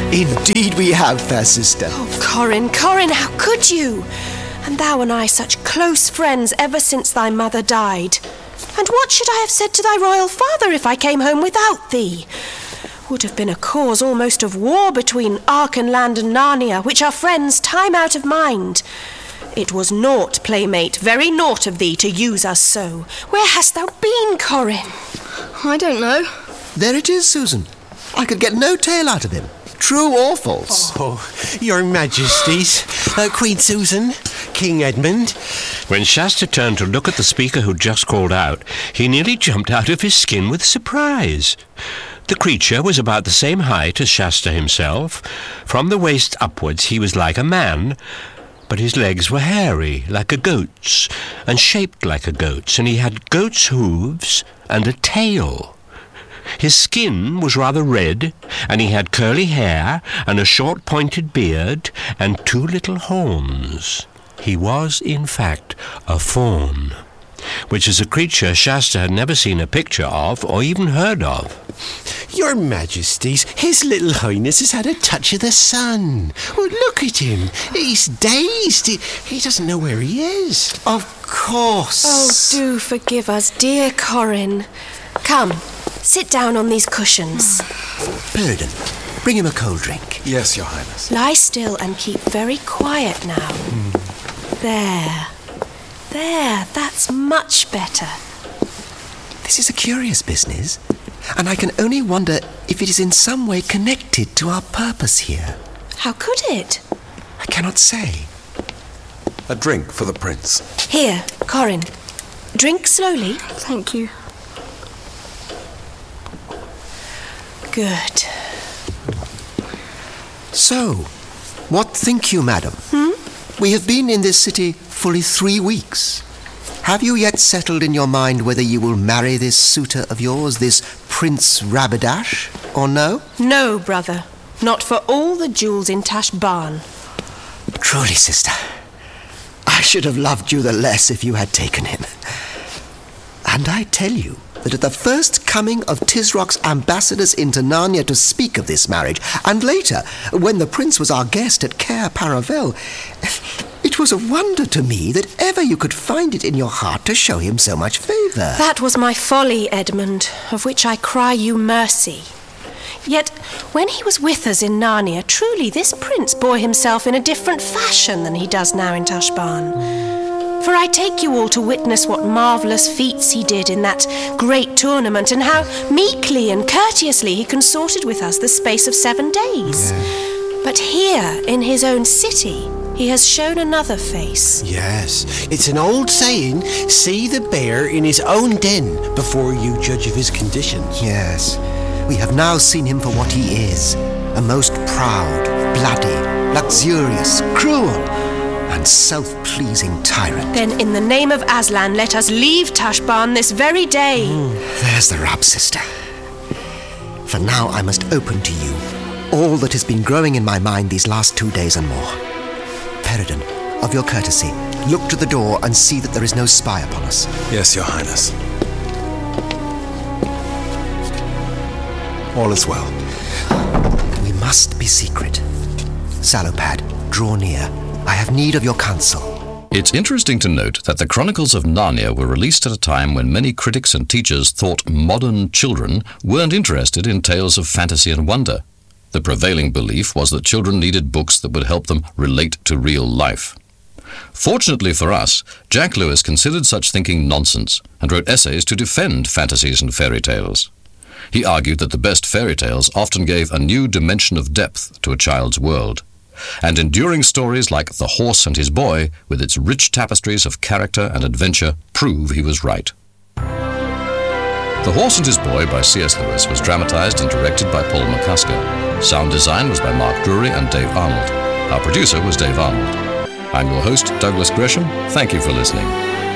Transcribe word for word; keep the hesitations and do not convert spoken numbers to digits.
Indeed we have, fair sister. Oh, Corin, Corin, how could you? And thou and I such close friends ever since thy mother died. And what should I have said to thy royal father if I came home without thee? Would have been a cause almost of war between Archenland and Narnia, which are friends time out of mind. It was naught, playmate, very naught of thee to use us so. Where hast thou been, Corin? I don't know. There it is, Susan. I could get no tale out of him. True or false? Oh, your majesties, uh, Queen Susan, King Edmund. When Shasta turned to look at the speaker who'd just called out, he nearly jumped out of his skin with surprise. The creature was about the same height as Shasta himself. From the waist upwards he was like a man, but his legs were hairy, like a goat's, and shaped like a goat's, and he had goat's hooves and a tail. His skin was rather red, and he had curly hair and a short pointed beard and two little horns. He was, in fact, a faun, which is a creature Shasta had never seen a picture of or even heard of. Your majesties, his little highness has had a touch of the sun. Well, look at him. He's dazed. He, he doesn't know where he is. Of course. Oh, do forgive us, dear Corin. Come, sit down on these cushions. Peregrine, bring him a cold drink. Yes, Your Highness. Lie still and keep very quiet now. Mm. There. There, that's much better. This is a curious business, and I can only wonder if it is in some way connected to our purpose here. How could it? I cannot say. A drink for the prince. Here, Corin. Drink slowly. Thank you. Good. So, what think you, madam? Hmm? We have been in this city fully three weeks. Have you yet settled in your mind whether you will marry this suitor of yours, this Prince Rabadash, or no? No, brother. Not for all the jewels in Tash Barn. Truly, sister, I should have loved you the less if you had taken him. And I tell you that at the first coming of Tisrock's ambassadors into Narnia to speak of this marriage, and later, when the prince was our guest at Caer Paravel, it was a wonder to me that ever you could find it in your heart to show him so much favour. That was my folly, Edmund, of which I cry you mercy. Yet, when he was with us in Narnia, truly this prince bore himself in a different fashion than he does now in Tash Barn. For I take you all to witness what marvellous feats he did in that great tournament, and how meekly and courteously he consorted with us the space of seven days. Yeah. But here, in his own city, he has shown another face. Yes, it's an old saying, see the bear in his own den before you judge of his conditions. Yes, we have now seen him for what he is, a most proud, bloody, luxurious, cruel, and self-pleasing tyrant. Then in the name of Aslan, let us leave Tash Barn this very day. Mm. There's the rub, sister. For now I must open to you all that has been growing in my mind these last two days and more. Peregrine, of your courtesy, look to the door and see that there is no spy upon us. Yes, Your Highness. All is well. We must be secret. Salopad, draw near. I have need of your counsel. It's interesting to note that the Chronicles of Narnia were released at a time when many critics and teachers thought modern children weren't interested in tales of fantasy and wonder. The prevailing belief was that children needed books that would help them relate to real life. Fortunately for us, Jack Lewis considered such thinking nonsense and wrote essays to defend fantasies and fairy tales. He argued that the best fairy tales often gave a new dimension of depth to a child's world. And enduring stories like The Horse and His Boy, with its rich tapestries of character and adventure, prove he was right. The Horse and His Boy by C S Lewis was dramatized and directed by Paul McCusker. Sound design was by Mark Drury and Dave Arnold. Our producer was Dave Arnold. I'm your host, Douglas Gresham. Thank you for listening.